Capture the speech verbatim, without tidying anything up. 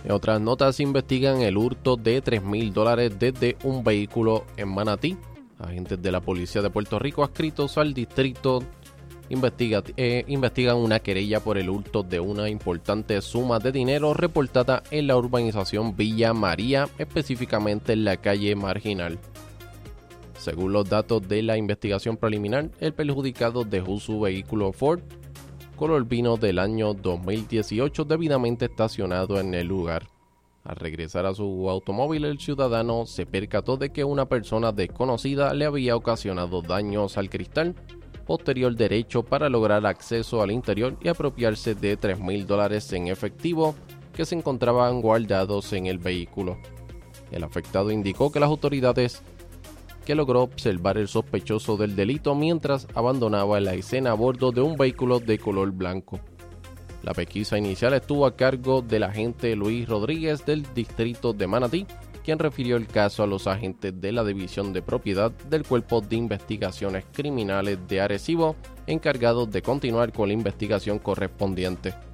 En otras notas, investigan el hurto de tres mil dólares desde un vehículo en Manatí. Agentes de la Policía de Puerto Rico adscritos al distrito investiga, eh, investigan una querella por el hurto de una importante suma de dinero reportada en la urbanización Villa María, específicamente en la calle Marginal. Según los datos de la investigación preliminar, el perjudicado dejó su vehículo Ford color vino del año dos mil dieciocho debidamente estacionado en el lugar. Al regresar a su automóvil, el ciudadano se percató de que una persona desconocida le había ocasionado daños al cristal posterior derecho para lograr acceso al interior y apropiarse de tres mil dólares en efectivo que se encontraban guardados en el vehículo. El afectado indicó que las autoridades que logró observar el sospechoso del delito mientras abandonaba la escena a bordo de un vehículo de color blanco. La pesquisa inicial estuvo a cargo del agente Luis Rodríguez del distrito de Manatí, quien refirió el caso a los agentes de la División de Propiedad del Cuerpo de Investigaciones Criminales de Arecibo, encargados de continuar con la investigación correspondiente.